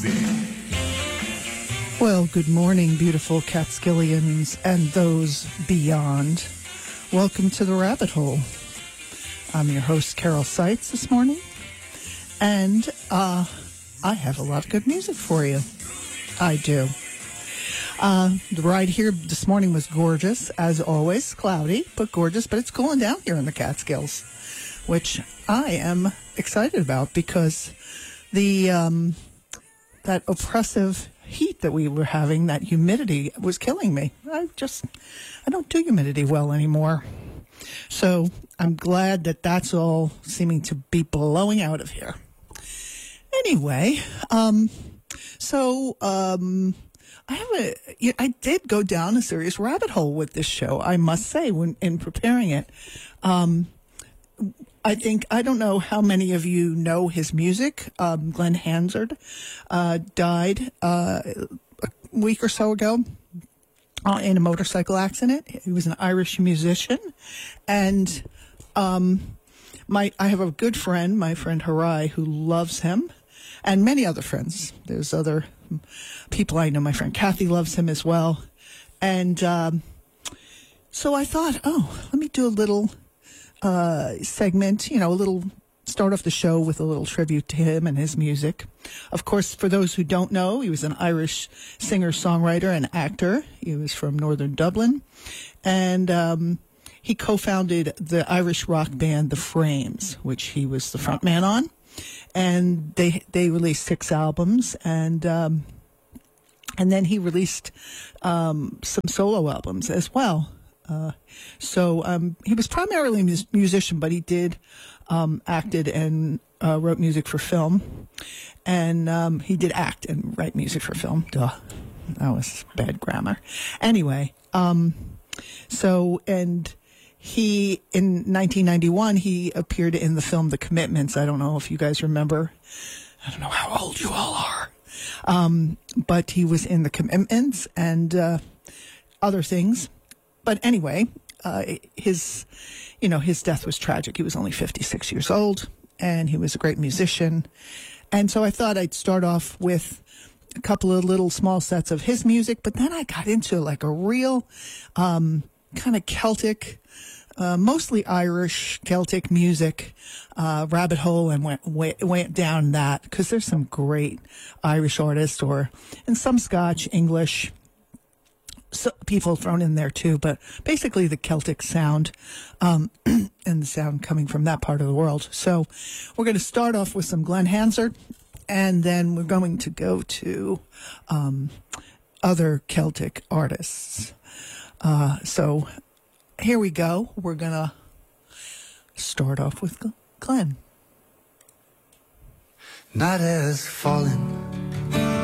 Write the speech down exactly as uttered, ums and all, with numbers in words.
Well, good morning, beautiful Catskillians and those beyond. Welcome to the Rabbit Hole. I'm your host, Carol Seitz, this morning. And uh, I have a lot of good music for you. I do. Uh, the ride here this morning was gorgeous, as always. Cloudy, but gorgeous. But it's cooling down here in the Catskills, which I am excited about because the um, that oppressive heat that we were having, that humidity, was killing me. I just, I don't do humidity well anymore. So I'm glad that that's all seeming to be blowing out of here. Anyway, um, so um, I have a, I did go down a serious rabbit hole with this show, I must say, when in preparing it. Um, I think, I don't know how many of you know his music. Um, Glenn Hansard uh, died uh, a week or so ago uh, in a motorcycle accident. He was an Irish musician. And um, my I have a good friend, my friend Harai, who loves him, and many other friends. There's other people I know. My friend Kathy loves him as well. And um, so I thought, oh, let me do a little Uh, segment, you know, a little, start off the show with a little tribute to him and his music. Of course, for those who don't know, he was an Irish singer, songwriter, and actor. He was from northern Dublin. And um, he co-founded the Irish rock band The Frames, which he was the front man on. And they they released six albums. And um, and then he released um, some solo albums as well. Uh, so um, he was primarily a mus- musician, but he did um, acted and uh, wrote music for film, and um, he did act and write music for film. Duh, that was bad grammar. Anyway, um, so and he in nineteen ninety-one he appeared in the film The Commitments. I don't know if you guys remember. I don't know how old you all are, um, but he was in The Commitments and uh, other things. But anyway, uh, his, you know, his death was tragic. He was only fifty-six years old, and he was a great musician. And so I thought I'd start off with a couple of little small sets of his music, but then I got into like a real um, kind of Celtic, uh, mostly Irish Celtic music uh, rabbit hole, and went, went, went down that, because there's some great Irish artists, or and some Scotch, English, so people thrown in there too, but basically the Celtic sound um, and the sound coming from that part of the world. So we're going to start off with some Glenn Hansard, and then we're going to go to um, other Celtic artists. Uh, so here we go. We're going to start off with Glenn. Night has fallen